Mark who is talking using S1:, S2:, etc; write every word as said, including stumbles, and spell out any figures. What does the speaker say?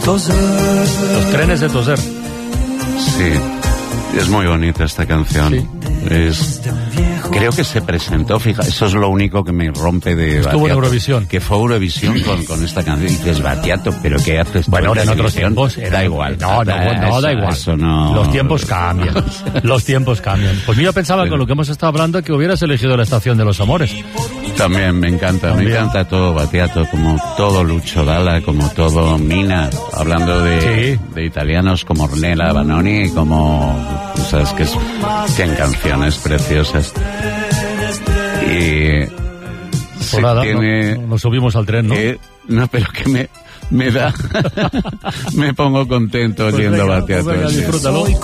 S1: Los trenes de Toser.
S2: Sí, es muy bonita esta canción. Sí. Es, creo que se presentó, fija, eso es lo único que me rompe de
S1: Estuvo
S2: Battiato,
S1: en Eurovisión.
S2: que fue Eurovisión con, con esta canción. Y dices, Battiato, ¿pero qué haces?
S1: Bueno, ahora en otros tiempos
S2: era, da igual.
S1: No, no, no, no
S2: eso,
S1: da igual.
S2: Eso no...
S1: Los tiempos cambian. Los tiempos cambian. Pues yo pensaba
S2: Pero,
S1: con lo que hemos estado hablando que hubieras elegido La Estación de los Amores.
S2: También me encanta, También. me encanta todo Battiato, como todo Lucio Dalla, como todo Mina, hablando de, sí. de italianos como Ornella Vanoni, como, o sea, es que es, tienen canciones preciosas. Y
S1: pues nada, tiene, no, nos subimos al tren, ¿no?
S2: Eh, no, pero que me, me da, me pongo contento pues oyendo Battiato.
S1: Pues venga, disfrútalo.